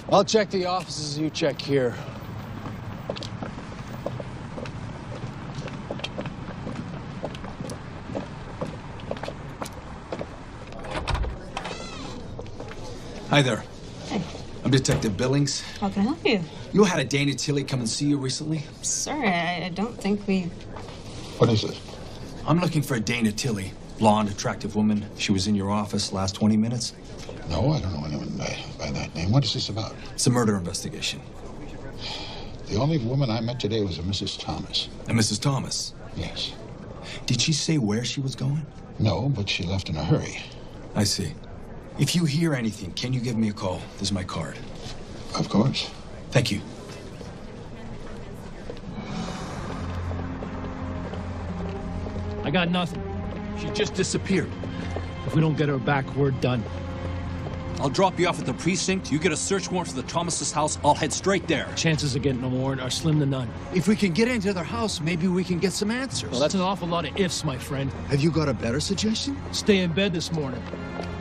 I'll check the offices, you check here. Hi there. Hey. I'm Detective Billings. How can I help you? You had a Dana Tilly come and see you recently? Sorry, I don't think we... What is this? I'm looking for a Dana Tilly. Blonde, attractive woman. She was in your office last 20 minutes. No, I don't know anyone by that name. What is this about? It's a murder investigation. The only woman I met today was a Mrs. Thomas. A Mrs. Thomas? Yes. Did she say where she was going? No, but she left in a hurry. I see. If you hear anything, can you give me a call? This is my card. Of course. Thank you. I got nothing. She just disappeared. If we don't get her back, we're done. I'll drop you off at the precinct. You get a search warrant for the Thomas's house. I'll head straight there. Chances of getting a warrant are slim to none. If we can get into their house, maybe we can get some answers. Well, that's an awful lot of ifs, my friend. Have you got a better suggestion? Stay in bed this morning.